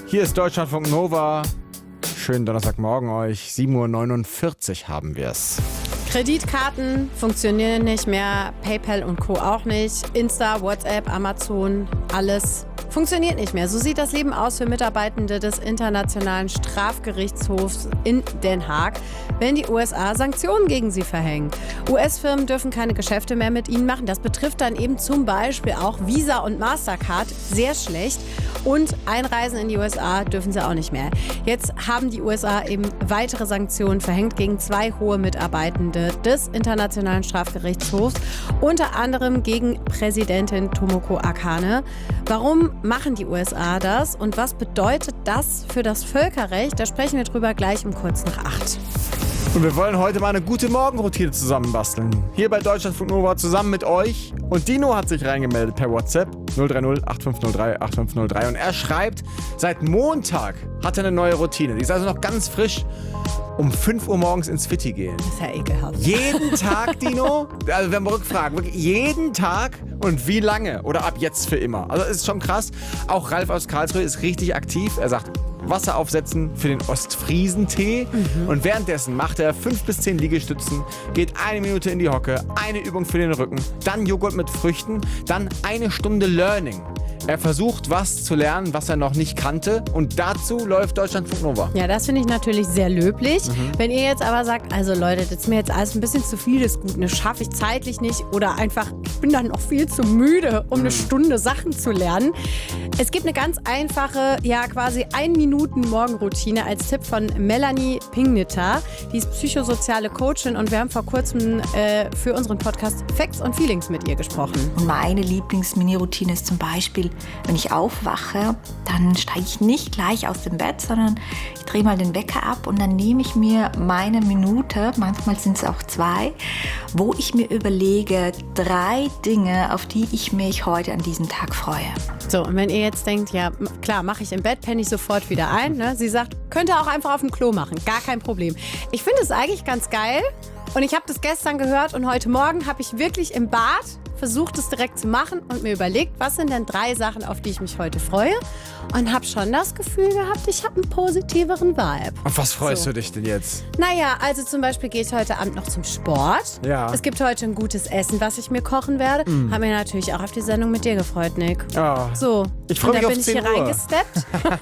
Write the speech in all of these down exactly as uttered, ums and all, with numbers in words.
Hier ist Deutschlandfunk Nova. Schönen Donnerstagmorgen euch. sieben Uhr neunundvierzig haben wir es. Kreditkarten funktionieren nicht mehr, PayPal und Co. auch nicht. Insta, WhatsApp, Amazon, alles funktioniert nicht mehr. So sieht das Leben aus für Mitarbeitende des Internationalen Strafgerichtshofs in Den Haag, wenn die U S A Sanktionen gegen sie verhängen. U S-Firmen dürfen keine Geschäfte mehr mit ihnen machen. Das betrifft dann eben zum Beispiel auch Visa und Mastercard. Sehr schlecht. Und Einreisen in die U S A dürfen sie auch nicht mehr. Jetzt haben die U S A eben weitere Sanktionen verhängt gegen zwei hohe Mitarbeitende des Internationalen Strafgerichtshofs, unter anderem gegen Präsidentin Tomoko Akane. Warum machen die U S A das und was bedeutet das für das Völkerrecht? Da sprechen wir drüber gleich um kurz nach acht. Und wir wollen heute mal eine gute Morgenroutine zusammenbasteln. Hier bei Deutschlandfunk Nova zusammen mit euch. Und Dino hat sich reingemeldet per WhatsApp null drei null acht fünf null drei acht fünf null drei. Und er schreibt, seit Montag hat er eine neue Routine. Die ist also noch ganz frisch. Um fünf Uhr morgens ins Fitti gehen. Das ist ja ekelhaft. Jeden Tag, Dino? Also wir haben Rückfragen. Wirklich jeden Tag? Und wie lange? Oder ab jetzt für immer? Also ist schon krass. Auch Ralf aus Karlsruhe ist richtig aktiv. Er sagt, Wasser aufsetzen für den Ostfriesentee. Mhm. Und währenddessen macht er fünf bis zehn Liegestützen, geht eine Minute in die Hocke, eine Übung für den Rücken, dann Joghurt mit Früchten, dann eine Stunde Learning. Er versucht, was zu lernen, was er noch nicht kannte. Und dazu läuft Deutschlandfunk Nova. Ja, das finde ich natürlich sehr löblich. Mhm. Wenn ihr jetzt aber sagt, also Leute, das ist mir jetzt alles ein bisschen zu viel des Guten, das schaffe ich zeitlich nicht oder einfach, ich bin dann noch viel zu müde, um mhm. eine Stunde Sachen zu lernen. Es gibt eine ganz einfache, ja quasi ein-Minuten-Morgenroutine als Tipp von Melanie Pingnitter. Die ist psychosoziale Coachin und wir haben vor kurzem äh, für unseren Podcast Facts und Feelings mit ihr gesprochen. Und meine Lieblings-Mini-Routine ist zum Beispiel, wenn ich aufwache, dann steige ich nicht gleich aus dem Bett, sondern ich drehe mal den Wecker ab und dann nehme ich mir meine Minute, manchmal sind es auch zwei, wo ich mir überlege, drei Dinge, auf die ich mich heute an diesem Tag freue. So, und wenn ihr jetzt denkt, ja klar, mache ich im Bett, penne ich sofort wieder ein. Ne? Sie sagt, könnt ihr auch einfach auf dem Klo machen, gar kein Problem. Ich finde es eigentlich ganz geil und ich habe das gestern gehört und heute Morgen habe ich wirklich im Bad versucht es direkt zu machen und mir überlegt, was sind denn drei Sachen, auf die ich mich heute freue und habe schon das Gefühl gehabt, ich habe einen positiveren Vibe. Auf was freust so. du dich denn jetzt? Naja, also zum Beispiel gehe ich heute Abend noch zum Sport. Ja. Es gibt heute ein gutes Essen, was ich mir kochen werde. Mm. Habe mich natürlich auch auf die Sendung mit dir gefreut, Nick. Oh. So, ich freue mich auf bin ich hier zehn Uhr. reingesteppt.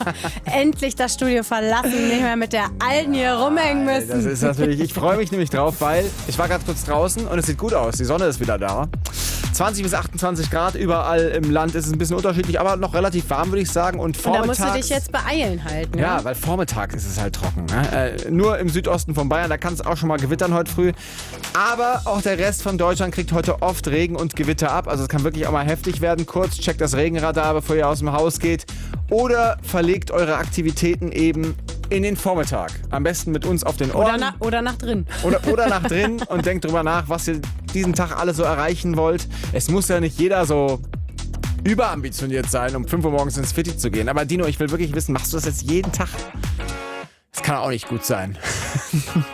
Endlich das Studio verlassen, nicht mehr mit der Alten hier rumhängen müssen. Das ist natürlich, ich freue mich nämlich drauf, weil ich war gerade kurz draußen und es sieht gut aus. Die Sonne ist wieder da. zwanzig bis achtundzwanzig Grad, überall im Land ist es ein bisschen unterschiedlich, aber noch relativ warm, würde ich sagen. Und vormittags, und da musst du dich jetzt beeilen halt, ne? Ja, weil vormittags ist es halt trocken. Ne? Äh, nur im Südosten von Bayern, da kann es auch schon mal gewittern heute früh. Aber auch der Rest von Deutschland kriegt heute oft Regen und Gewitter ab. Also es kann wirklich auch mal heftig werden. Kurz checkt das Regenradar, bevor ihr aus dem Haus geht. Oder verlegt eure Aktivitäten eben in den Vormittag. Am besten mit uns auf den Ohren. Oder, na, oder nach drin. Oder, oder nach drin und denkt drüber nach, was ihr diesen Tag alle so erreichen wollt. Es muss ja nicht jeder so überambitioniert sein, um fünf Uhr morgens ins Fitti zu gehen. Aber Dino, ich will wirklich wissen, machst du das jetzt jeden Tag? Das kann auch nicht gut sein.